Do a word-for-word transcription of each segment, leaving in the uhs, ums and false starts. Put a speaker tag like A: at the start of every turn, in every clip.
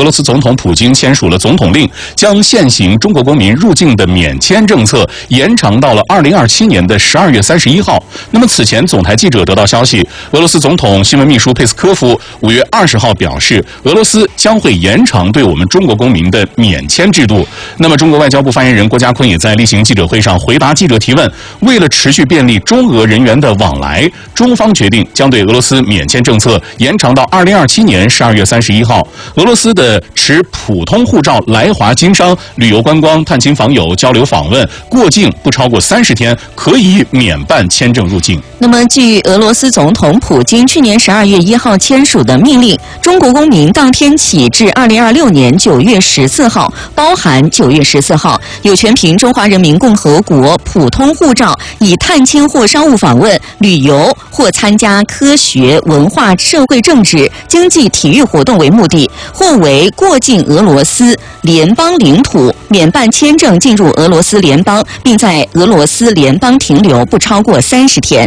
A: 俄罗斯总统普京签署了总统令，将现行中国公民入境的免签政策延长到了二零二七年的十二月三十一号。那么此前，总台记者得到消息，俄罗斯总统新闻秘书佩斯科夫五月二十号表示，俄罗斯将会延长对我们中国公民的免签制度。那么，中国外交部发言人郭家坤也在例行记者会上回答记者提问，为了持续便利中俄人员的往来，中方决定将对俄罗斯免签政策延长到二零二七年十二月三十一号。俄罗斯的持普通护照来华经商、旅游观光、探亲访友、交流访问、过境不超过三十天，可以免办签证入境。
B: 那么，据俄罗斯总统普京去年十二月一号签署的命令，中国公民当天起至二零二六年九月十四号，包含九月十四号，有权凭中华人民共和国普通护照，以探亲或商务访问、旅游或参加科学、文化、社会、政治、经济、体育活动为目的，或为过境俄罗斯联邦领土，免办签证进入俄罗斯联邦，并在俄罗斯联邦停留不超过三十天。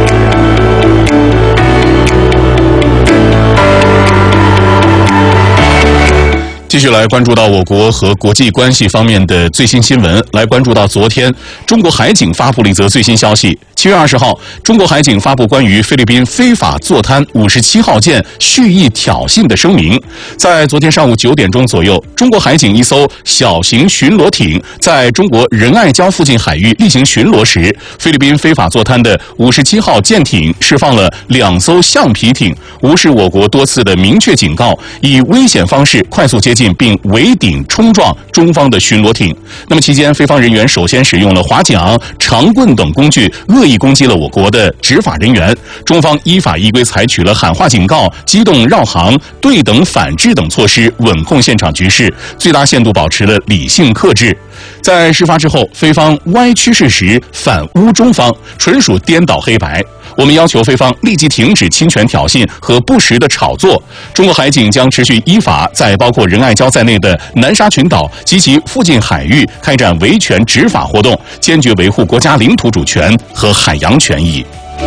A: 继续来关注到我国和国际关系方面的最新新闻，来关注到昨天中国海警发布了一则最新消息。七月二十号，中国海警发布关于菲律宾非法坐滩五十七号舰蓄意挑衅的声明。在昨天上午九点钟左右，中国海警一艘小型巡逻艇在中国仁爱礁附近海域例行巡逻时，菲律宾非法坐滩的五十七号舰艇释放了两艘橡皮艇，无视我国多次的明确警告，以危险方式快速接近并围顶冲撞中方的巡逻艇。那么期间，菲方人员首先使用了划桨、长棍等工具，恶意攻击了我国的执法人员。中方依法依规采取了喊话警告、机动绕航、对等反制等措施，稳控现场局势，最大限度保持了理性克制。在事发之后，菲方歪曲事实，反诬中方，纯属颠倒黑白。我们要求菲方立即停止侵权挑衅和不实的炒作。中国海警将持续依法在包括仁爱礁在内的南沙群岛及其附近海域开展维权执法活动，坚决维护国家领土主权和海洋权益。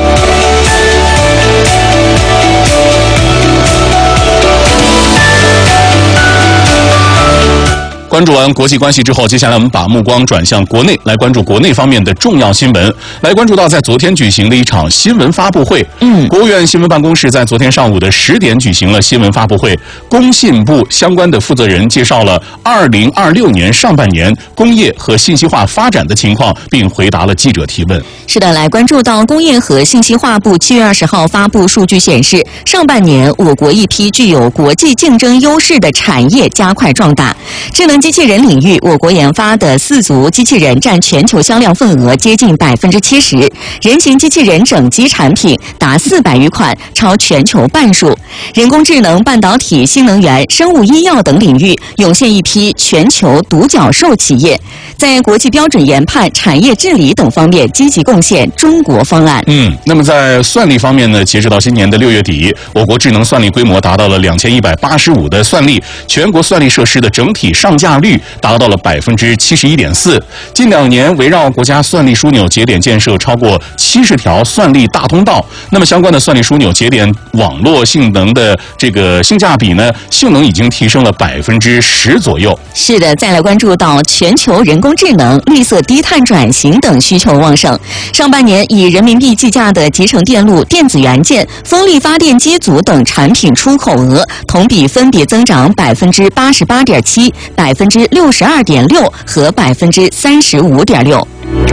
A: 关注完国际关系之后，接下来我们把目光转向国内，来关注国内方面的重要新闻。来关注到在昨天举行的一场新闻发布会。嗯，国务院新闻办公室在昨天上午的十点举行了新闻发布会，工信部相关的负责人介绍了二零二六年上半年工业和信息化发展的情况，并回答了记者提问。
B: 是的，来关注到工业和信息化部七月二十号发布数据显示，上半年我国一批具有国际竞争优势的产业加快壮大。智能机器人领域，我国研发的四足机器人占全球销量份额接近百分之七十，人形机器人整机产品达四百余款，超全球半数。人工智能、半导体、新能源、生物医药等领域涌现一批全球独角兽企业，在国际标准研判、产业治理等方面积极贡献中国方案。
A: 嗯，那么在算力方面呢，截止到今年的六月底，我国智能算力规模达到了两千一百八十五的算力，全国算力设施的整体上架率达到了百分之七十一点四。近两年，围绕国家算力枢纽节点建设超过七十条算力大通道，那么相关的算力枢纽节点网络性能的这个性价比呢，性能已经提升了百分之十左右。
B: 是的，再来关注到全球人工智能、绿色低碳转型等需求旺盛。上半年以人民币计价的集成电路、电子元件、风力发电机组等产品出口额同比分别增长百分之八十八点七、百分之六十二点六和百分之三十五点六。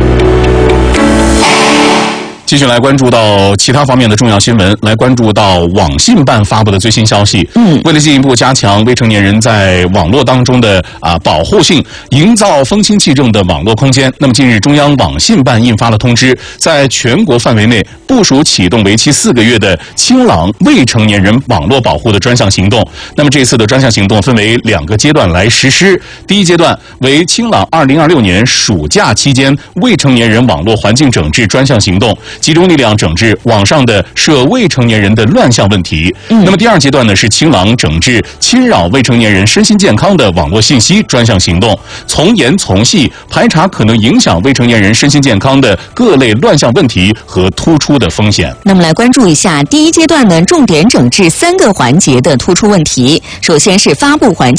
A: 继续来关注到其他方面的重要新闻，来关注到网信办发布的最新消息。嗯，为了进一步加强未成年人在网络当中的啊保护性，营造风清气正的网络空间，那么近日中央网信办印发了通知，在全国范围内部署启动为期四个月的清朗未成年人网络保护的专项行动。那么这次的专项行动分为两个阶段来实施。第一阶段为清朗二零二六年暑假期间未成年人网络环境整治专项行动，集中力量整治网上的涉未成年人的乱象问题。嗯、那么第二阶段呢是清朗整治侵扰未成年人身心健康的网络信息专项行动，从严从细排查可能影响未成年人身心健康的各类乱象问题和突出的风险。
B: 那么来关注一下第一阶段呢，重点整治三个环节的突出问题。首先是发布环节。